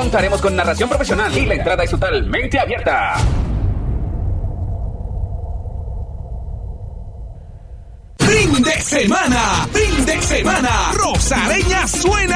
Contaremos con narración profesional y la entrada es totalmente abierta. ¡Fin de semana!